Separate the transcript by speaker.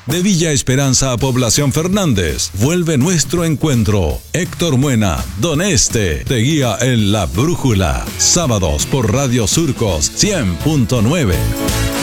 Speaker 1: De Villa Esperanza a Población Fernández, vuelve nuestro encuentro. Héctor Muena, Don Este, te guía en La Brújula. Sábados por Radio Surcos 100.9.